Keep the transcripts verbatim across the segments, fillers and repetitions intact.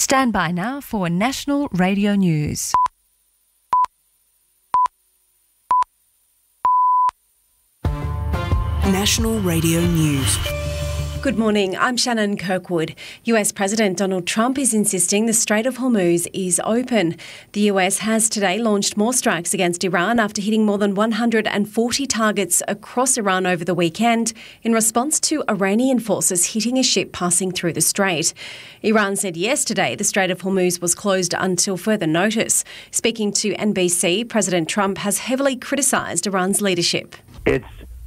Stand by now for National Radio News. National Radio News. Good morning, I'm Shannon Kirkwood. U S President Donald Trump is insisting the Strait of Hormuz is open. The U S has today launched more strikes against Iran after hitting more than one hundred forty targets across Iran over the weekend in response to Iranian forces hitting a ship passing through the strait. Iran said yesterday the Strait of Hormuz was closed until further notice. Speaking to N B C, President Trump has heavily criticised Iran's leadership. It's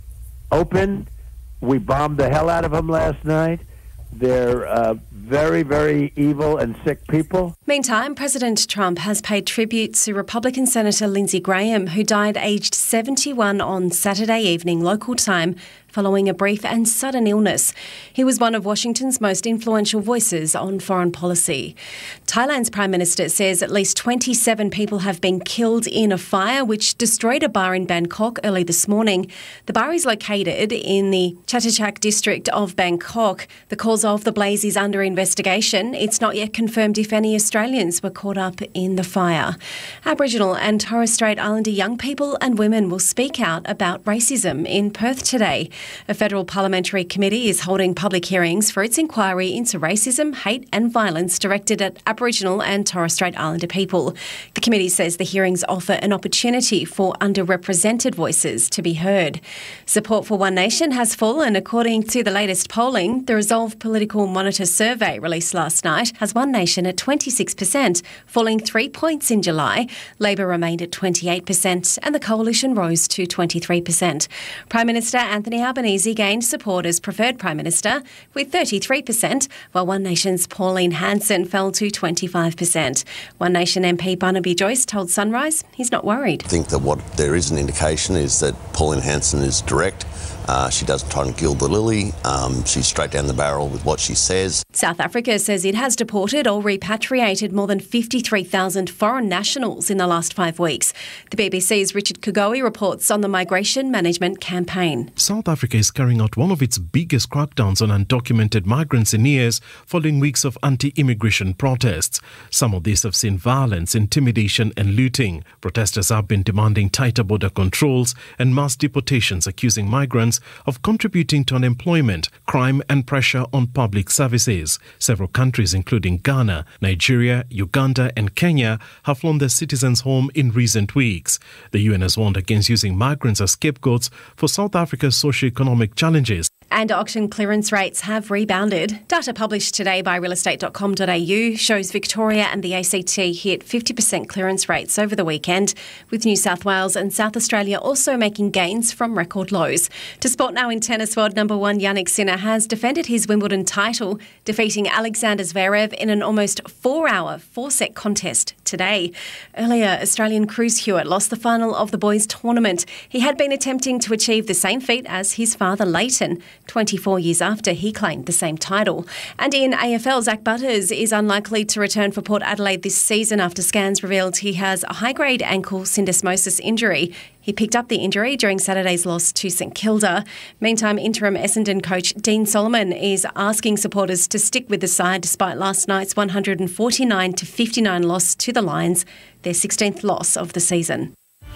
open. We bombed the hell out of them last night. They're uh, very, very evil and sick people. Meantime, President Trump has paid tribute to Republican Senator Lindsey Graham, who died aged seventy-one on Saturday evening local time following a brief and sudden illness. He was one of Washington's most influential voices on foreign policy. Thailand's Prime Minister says at least twenty-seven people have been killed in a fire which destroyed a bar in Bangkok early this morning. The bar is located in the Chatuchak district of Bangkok. The cause of the blaze is under investigation. It's not yet confirmed if any Australians were caught up in the fire. Aboriginal and Torres Strait Islander young people and women will speak out about racism in Perth today. A federal parliamentary committee is holding public hearings for its inquiry into racism, hate and violence directed at Aboriginal and Torres Strait Islander people. The committee says the hearings offer an opportunity for underrepresented voices to be heard. Support for One Nation has fallen according to the latest polling. The Resolve Political Monitor survey released last night has One Nation at twenty-six percent, falling three points in July. Labor remained at twenty-eight percent and the Coalition rose to twenty-three percent. Prime Minister Anthony Albanese gained support as preferred Prime Minister with thirty-three percent, while One Nation's Pauline Hanson fell to twenty-five percent. One Nation M P Barnaby Joyce told Sunrise he's not worried. I think that what there is an indication is that Pauline Hanson is direct. Uh, she doesn't try and gild the lily. Um, she's straight down the barrel with what she says. South Africa says it has deported or repatriated more than fifty-three thousand foreign nationals in the last five weeks. The B B C's Richard Kugowi reports on the migration management campaign. South Africa is carrying out one of its biggest crackdowns on undocumented migrants in years following weeks of anti-immigration protests. Some of these have seen violence, intimidation and looting. Protesters have been demanding tighter border controls and mass deportations, accusing migrants of contributing to unemployment, crime and pressure on public services. Several countries, including Ghana, Nigeria, Uganda and Kenya, have flown their citizens home in recent weeks. The U N has warned against using migrants as scapegoats for South Africa's socio-economic challenges. And auction clearance rates have rebounded. Data published today by real estate dot com dot a u shows Victoria and the A C T hit fifty percent clearance rates over the weekend, with New South Wales and South Australia also making gains from record lows. To sport now in tennis, world number one Jannik Sinner has defended his Wimbledon title, defeating Alexander Zverev in an almost four-hour, four-set contest today. Earlier, Australian Cruz Hewitt lost the final of the boys' tournament. He had been attempting to achieve the same feat as his father Leighton, twenty-four years after he claimed the same title. And in A F L, Zach Butters is unlikely to return for Port Adelaide this season after scans revealed he has a high-grade ankle syndesmosis injury. He picked up the injury during Saturday's loss to St Kilda. Meantime, interim Essendon coach Dean Solomon is asking supporters to stick with the side despite last night's one hundred forty-nine to fifty-nine loss to the Lions, their sixteenth loss of the season.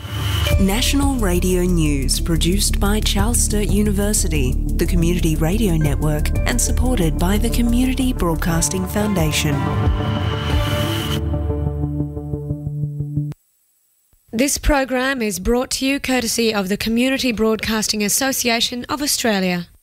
National Radio News, produced by Charles Sturt University, the Community Radio Network, and supported by the Community Broadcasting Foundation. This program is brought to you courtesy of the Community Broadcasting Association of Australia.